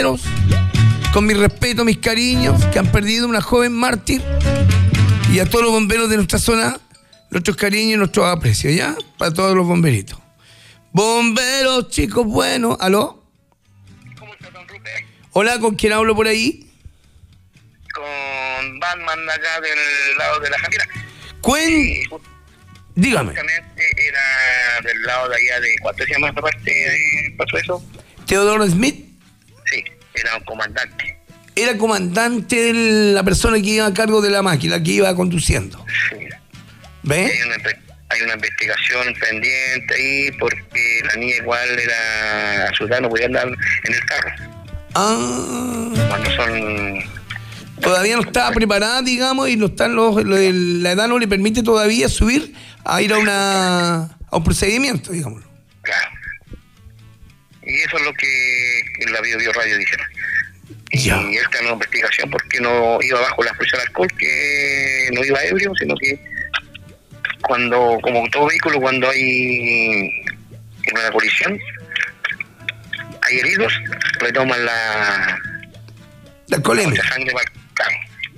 bomberos, con mi respeto, mis cariños, que han perdido una joven mártir, y a todos los bomberos de nuestra zona, nuestros cariños y nuestros aprecios, ¿ya? Para todos los bomberitos. Bomberos, chicos, buenos. ¿Aló? ¿Cómo está, don Rupert? Hola, ¿con quién hablo por ahí? Con Batman de acá del lado de la Jamira. Dígame. Justamente era del lado de allá de... ¿Cuánto se llama esta parte? ¿Pasó eso? ¿Teodoro Smith? Sí, era un comandante. Era comandante de la persona que iba a cargo de la máquina, que iba conduciendo. Sí. ¿Ves? Hay una investigación pendiente ahí porque la niña igual era asustada, no podía andar en el carro. Cuando son... Todavía no estaba preparada, digamos, y no están la edad no le permite todavía subir a ir a un procedimiento, digámoslo. Claro. Y eso es lo que en la Bio Radio dijeron. Ya. Y esta es una investigación porque no iba bajo la presión de alcohol, que no iba ebrio, sino que cuando, como todo vehículo, cuando hay una colisión, hay heridos, le toman la alcoholemia. mucha sangre para el carro.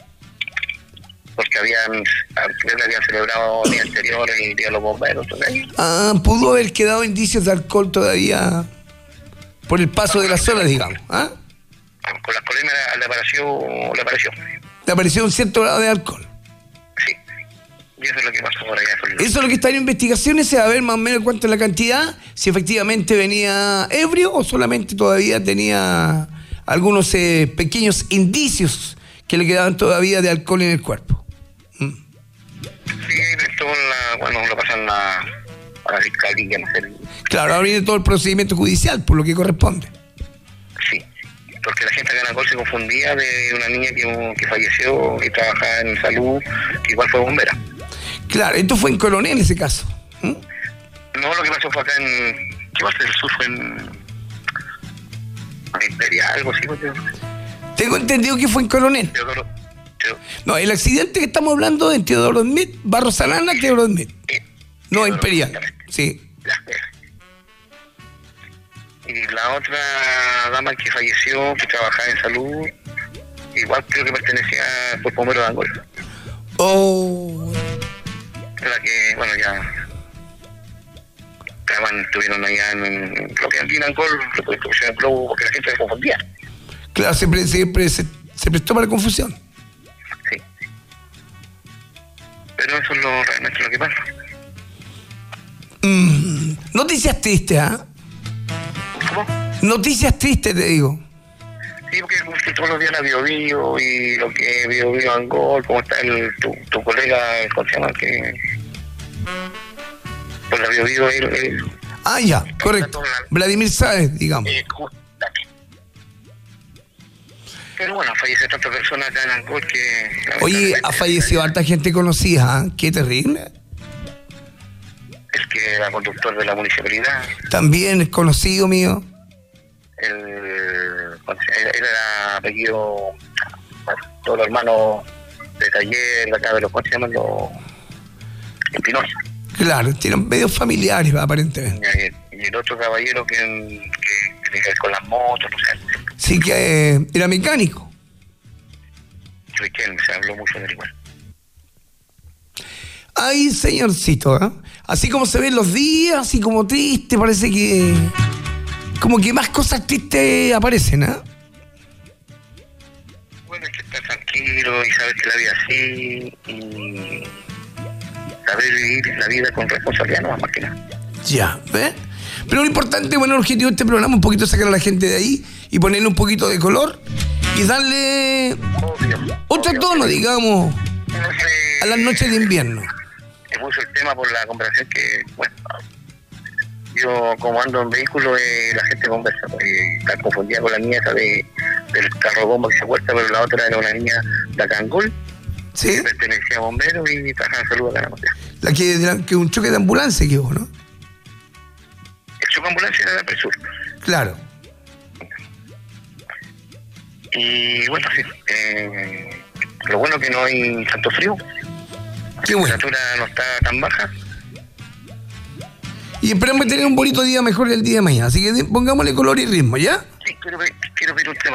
Porque habían celebrado el día anterior el día de los bomberos. Pudo haber quedado indicios de alcohol todavía por el paso de las horas, digamos. Con la alcoholemia le apareció. Le apareció un cierto grado de alcohol. Sí. Y eso es lo que pasó por allá. Eso es lo que está en investigaciones, es a ver más o menos cuánto es la cantidad, si efectivamente venía ebrio o solamente todavía tenía algunos pequeños indicios que le quedaban todavía de alcohol en el cuerpo. Sí, esto cuando lo pasan a la fiscalía, no sé. Claro, ahora viene todo el procedimiento judicial, por lo que corresponde. Sí, porque la gente acá en Alcol se confundía de una niña que falleció y trabajaba en salud, que igual fue bombera. Claro, esto fue en Coronel ese caso. No, lo que pasó fue acá en... ¿Qué parte del sur? Fue en Imperial, algo así. Tengo entendido que fue en Coronel. Teodoro. No, el accidente que estamos hablando es en Teodoro Smith, Barros Arana, Teodoro Smith. No, Imperial. Sí. Y la otra dama que falleció, que trabajaba en salud, igual creo que pertenecía al Cuerpo Bombero de Angol. La que, bueno, ya estuvieron allá en lo que aquí en Angol, reconstrucción del globo, porque la gente se confundía. Claro, siempre se prestó para la confusión. Sí. Pero eso es realmente lo que pasa. Noticias tristes, ¿Cómo? Noticias tristes, te digo. Sí, porque todos los días la Bio y lo que Bio Angol, cómo está tu colega, ¿cómo se llama? Pues la Bio él... Ya, correcto. Vladimir Sáez, digamos. Pero bueno, fallece tanta persona acá en Angol que... Oye, ha fallecido harta gente conocida, Qué terrible. Es que era conductor de la municipalidad. También es conocido mío. Él era apellido, bueno, todos los hermanos de taller, de acá de los, ¿cómo se llaman? Los Espinosa. Claro, tienen medios familiares, aparentemente. Y el otro caballero que tiene que ver con las motos, no sé. Sí, que era mecánico. Se habló mucho de él igual. Ay, señorcito, así como se ven los días, así como triste, parece que... Como que más cosas tristes aparecen, Bueno, es que estar tranquilo y saber que la vida es así y saber vivir la vida con responsabilidad, no más que nada. Ya, ¿ves? Pero lo importante, bueno, el objetivo de este programa es un poquito sacar a la gente de ahí y ponerle un poquito de color y darle otro tono, digamos, a las noches de invierno. Se puso el tema por la conversación que, bueno, yo como ando en vehículo, la gente conversa, está confundida con la niña esa del carro bomba que se vuelta, pero la otra era una niña de acá en Angol, ¿sí? Que pertenecía a bomberos y trabajaba en salud acá en Angol. La que un choque de ambulancia que hubo, ¿no? El choque de ambulancia era de Presur. Claro. Y bueno, sí, lo bueno que no hay tanto frío. Qué bueno. La temperatura no está tan baja. Y esperamos tener un bonito día mejor que el día de mañana. Así que pongámosle color y ritmo, ¿ya? Sí, quiero ver un tema.